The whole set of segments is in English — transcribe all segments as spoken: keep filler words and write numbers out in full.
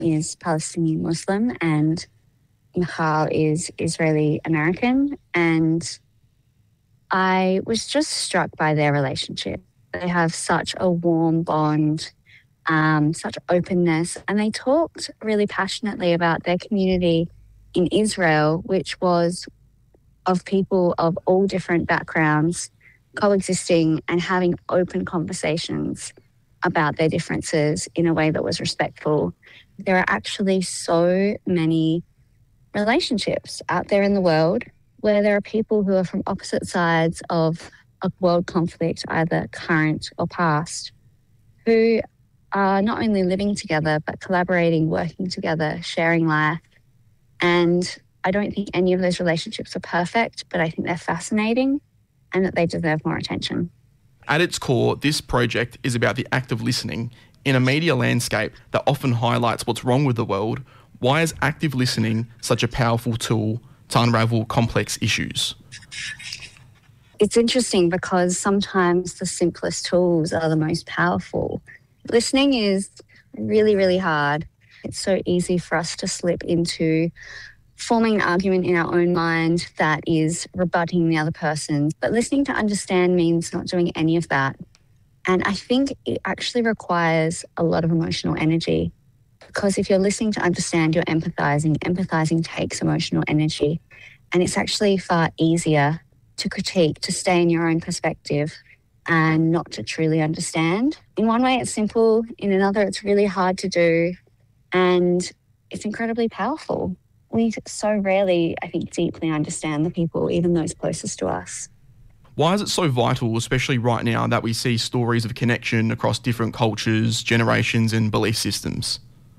is Palestinian Muslim and Michal is Israeli American. And I was just struck by their relationship. They have such a warm bond, um, such openness, and they talked really passionately about their community in Israel, which was of people of all different backgrounds coexisting and having open conversations about their differences in a way that was respectful. There are actually so many relationships out there in the world where there are people who are from opposite sides of a world conflict, either current or past, who are not only living together, but collaborating, working together, sharing life. And I don't think any of those relationships are perfect, but I think they're fascinating and that they deserve more attention. At its core, this project is about the act of listening. In a media landscape that often highlights what's wrong with the world, why is active listening such a powerful tool to unravel complex issues? It's interesting because sometimes the simplest tools are the most powerful. Listening is really, really hard. It's so easy for us to slip into forming an argument in our own mind that is rebutting the other person. But listening to understand means not doing any of that. And I think it actually requires a lot of emotional energy, because if you're listening to understand, you're empathizing. Empathizing takes emotional energy. And it's actually far easier to critique, to stay in your own perspective and not to truly understand. In one way, it's simple. In another, it's really hard to do. And it's incredibly powerful. We so rarely, I think, deeply understand the people, even those closest to us. Why is it so vital, especially right now, that we see stories of connection across different cultures, generations and belief systems?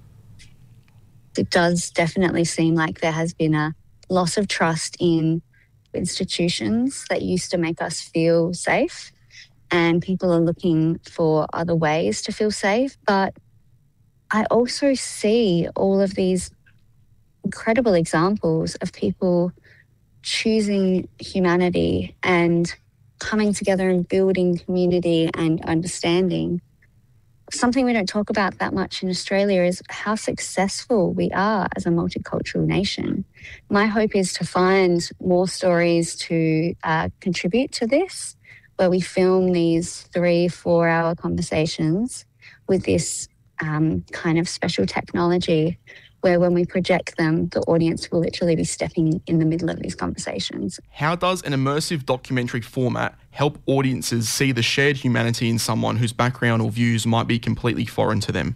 It does definitely seem like there has been a loss of trust in institutions that used to make us feel safe, and people are looking for other ways to feel safe. But I also see all of these incredible examples of people choosing humanity and coming together and building community and understanding. Something we don't talk about that much in Australia is how successful we are as a multicultural nation. My hope is to find more stories to uh, contribute to this, where we film these three, four-hour conversations with this um, kind of special technology where when we project them, the audience will literally be stepping in the middle of these conversations. How does an immersive documentary format help audiences see the shared humanity in someone whose background or views might be completely foreign to them?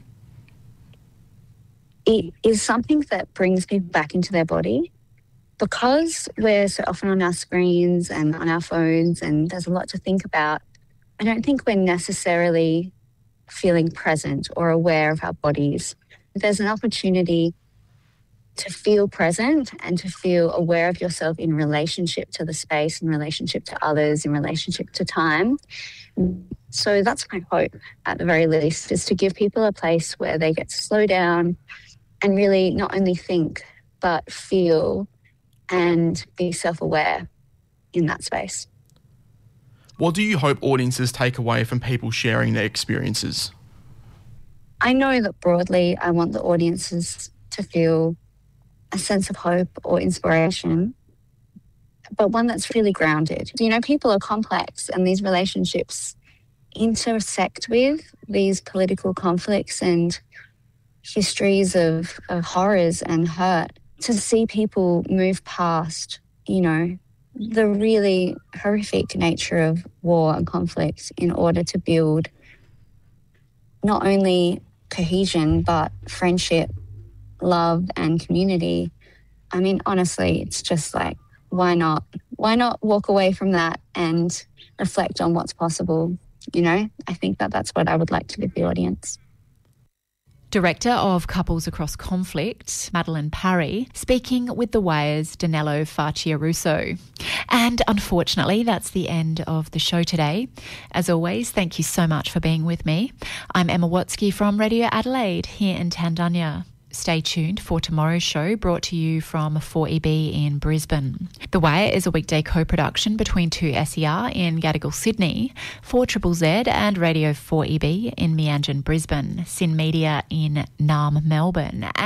It is something that brings people back into their body. Because we're so often on our screens and on our phones and there's a lot to think about, I don't think we're necessarily feeling present or aware of our bodies. There's an opportunity to feel present and to feel aware of yourself in relationship to the space, in relationship to others, in relationship to time. So that's my hope, at the very least, is to give people a place where they get to slow down and really not only think, but feel and be self-aware in that space. What do you hope audiences take away from people sharing their experiences? I know that broadly I want the audiences to feel a sense of hope or inspiration, but one that's really grounded. You know, people are complex and these relationships intersect with these political conflicts and histories of, of horrors and hurt. To see people move past, you know, the really horrific nature of war and conflict in order to build not only cohesion, but friendship, love and community. I mean, honestly, it's just like, why not? Why not walk away from that and reflect on what's possible? You know, I think that that's what I would like to give the audience. Director of Couples Across Conflict, Madeline Parry, speaking with The Wire's Danilo Facciaruso. And unfortunately, that's the end of the show today. As always, thank you so much for being with me. I'm Emma Watsky from Radio Adelaide here in Tandanya. stay tuned for tomorrow's show, brought to you from four E B in Brisbane. The Wire is a weekday co-production between two S E R in Gadigal, Sydney, four Triple Z and Radio four E B in Meanjin, Brisbane, Sin Media in Naarm, Melbourne,